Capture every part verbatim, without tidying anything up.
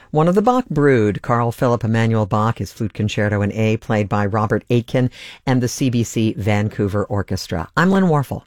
One of the Bach brood, Carl Philipp Emanuel Bach, his Flute Concerto in A, played by Robert Aitken and the C B C Vancouver Orchestra. I'm Lynn Warfel.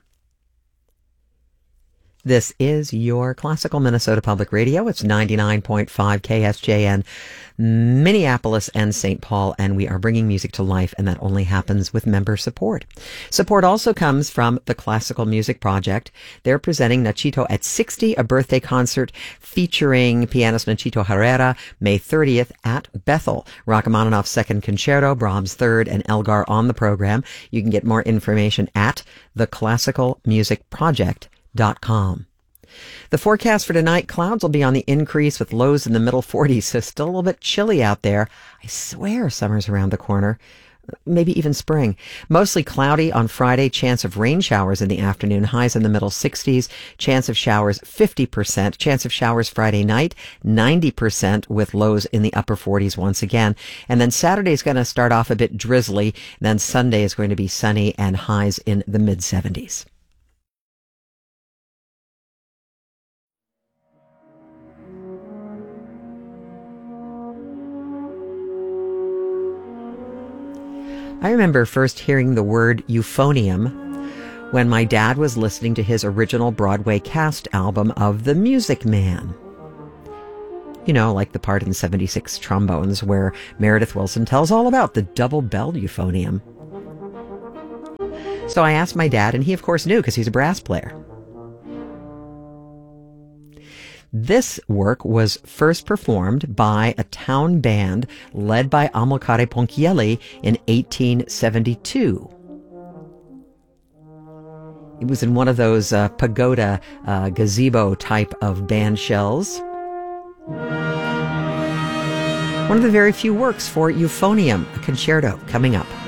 This is your Classical Minnesota Public Radio. It's ninety-nine point five K S J N, Minneapolis and Saint Paul, and we are bringing music to life, and that only happens with member support. Support also comes from the Classical Music Project. They're presenting Nachito at sixty, a birthday concert featuring pianist Nachito Herrera, May thirtieth at Bethel. Rachmaninoff's Second Concerto, Brahms' Third, and Elgar on the program. You can get more information at the classical music project dot com. The forecast for tonight, clouds will be on the increase with lows in the middle forties, so still a little bit chilly out there. I swear summer's around the corner, maybe even spring. Mostly cloudy on Friday, chance of rain showers in the afternoon, highs in the middle sixties, chance of showers fifty percent, chance of showers Friday night, ninety percent with lows in the upper forties once again. And then Saturday's going to start off a bit drizzly, then Sunday is going to be sunny and highs in the mid seventies. I remember first hearing the word euphonium when my dad was listening to his original Broadway cast album of The Music Man. You know, like the part in seventy-six Trombones where Meredith Willson tells all about the double-belled euphonium. So I asked my dad, and he of course knew because he's a brass player. This work was first performed by a town band led by Amilcare Ponchielli in eighteen seventy-two. It was in one of those uh, pagoda uh, gazebo type of band shells. One of the very few works for euphonium, a concerto, coming up.